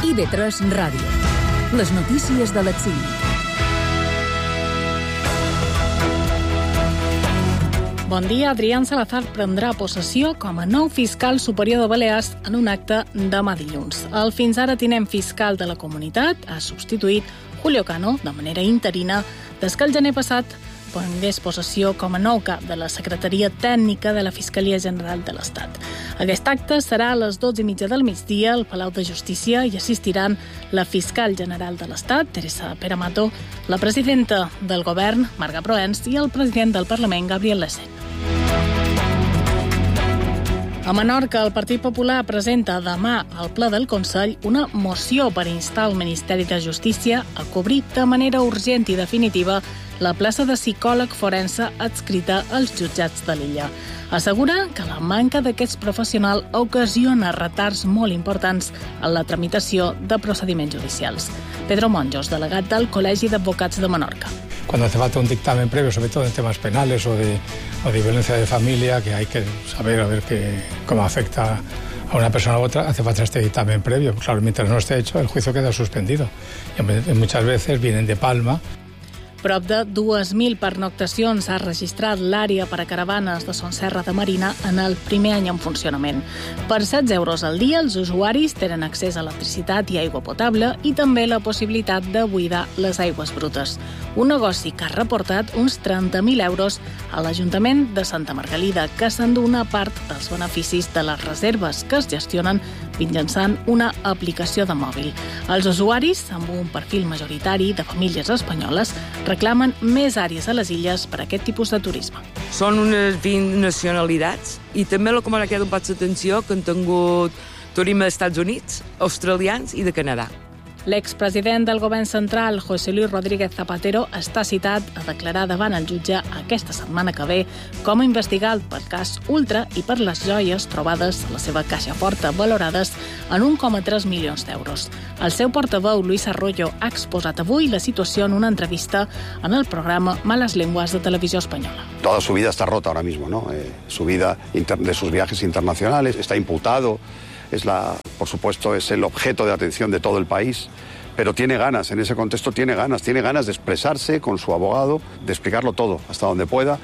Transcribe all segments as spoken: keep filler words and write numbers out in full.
I B tres Ràdio. Les notícies de l'exili. Bon dia. Adrián Salazar prendrà possessió com a nou fiscal superior de Balears en un acte demà dilluns. El fins ara tinent fiscal de la comunitat ha substituït Julio Cano de manera interina des que el gener passat prengués possessió com a nou cap de la Secretaria Tècnica de la Fiscalia General de l'Estat. Aquest acte serà a les dotze i mitja del migdia al Palau de Justícia i assistiran la fiscal general de l'Estat, Teresa Peramato, la presidenta del govern, Marga Proens, i el president del Parlament, Gabriel Lecén. A Menorca, el Partit Popular presenta demà al ple del Consell una moció per instar el Ministeri de Justícia a cobrir de manera urgent i definitiva la plaça de psicòleg forense adscrita als jutjats de l'illa. Assegura que la manca d'aquests professionals ocasiona retards molt importants en la tramitació de procediments judicials. Pedro Monjos, delegat del Col·legi d'Advocats de Menorca. Cuando hace falta un dictamen previo, sobre todo en temas penales o de, o de violencia de familia, que hay que saber a ver que, cómo afecta a una persona u otra, hace falta este dictamen previo. Claro, mientras no esté hecho, el juicio queda suspendido. Y muchas veces vienen de palma. Prop de dues mil pernoctacions ha registrat l'àrea per a caravanes de Son Serra de Marina en el primer any en funcionament. Per setze euros al dia, els usuaris tenen accés a electricitat i aigua potable i també la possibilitat de buidar les aigües brutes. Un negoci que ha reportat uns trenta mil euros a l'Ajuntament de Santa Margalida, que s'endú una part dels beneficis de les reserves que es gestionen mitjançant una aplicació de mòbil. Els usuaris, amb un perfil majoritari de famílies espanyoles, reclamen més àrees a les illes per a aquest tipus de turisme. Són unes vint nacionalitats i també el que m'ha quedat un poc d'atenció que han tingut turisme dels Estats Units, australians i de Canadà. L'expresident del govern central, José Luis Rodríguez Zapatero, està citat a declarar davant el jutge aquesta setmana que ve com a investigat pel cas Ultra i per les joies trobades a la seva caixa forta valorades en un coma tres milions d'euros. El seu portaveu, Luis Arroyo, ha exposat avui la situació en una entrevista en el programa Malas Lenguas de Televisió Espanyola. Toda su vida está rota ahora mismo, ¿no? Eh, su vida inter- de sus viajes internacionales, está imputado. Es la, por supuesto, es el objeto de atención de todo el país, pero tiene ganas, en ese contexto tiene ganas, tiene ganas de expresarse con su abogado, de explicarlo todo hasta donde pueda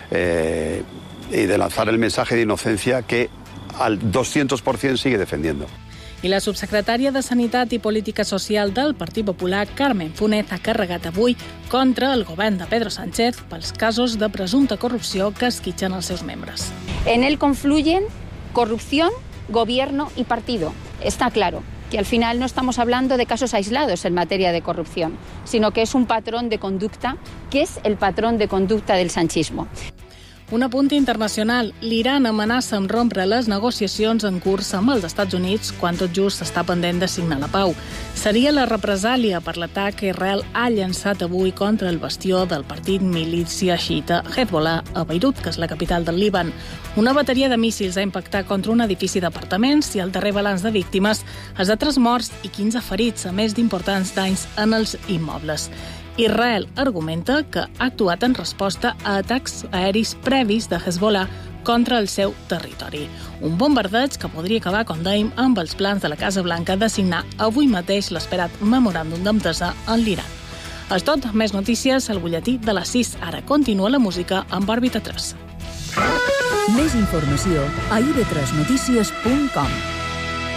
eh, y de lanzar el mensaje de inocencia que al doscientos por ciento sigue defendiendo. I la subsecretària de Sanitat i Política Social del Partit Popular, Carmen Funes, ha carregat avui contra el govern de Pedro Sánchez pels casos de presumpta corrupció que esquitxen els seus membres. En él confluyen corrupción, gobierno y partido. Está claro que al final no estamos hablando de casos aislados en materia de corrupción, sino que es un patrón de conducta, que es el patrón de conducta del sanchismo. Un apunt internacional. L'Iran amenaça amb rompre les negociacions en curs amb els Estats Units quan tot just està pendent de signar la pau. Seria la represàlia per l'atac que Israel ha llançat avui contra el bastió del partit milícia xiita Hezbollah a Beirut, que és la capital del Líban. Una bateria de míssils ha impactat contra un edifici d'apartaments i el darrer balanç de víctimes és de tres morts i quinze ferits, a més d'importants danys en els immobles. Israel argumenta que ha actuat en resposta a atacs aeris previs de Hezbollah contra el seu territori. Un bombardeig que podria acabar, com dèiem, amb els plans de la Casa Blanca de signar avui mateix l'esperat memoràndum d'entesa en l'Iran. És tot, més notícies al butlletí de les sis. Ara continua la música amb Òrbita tres. Més informació a i be tres notícies punt com.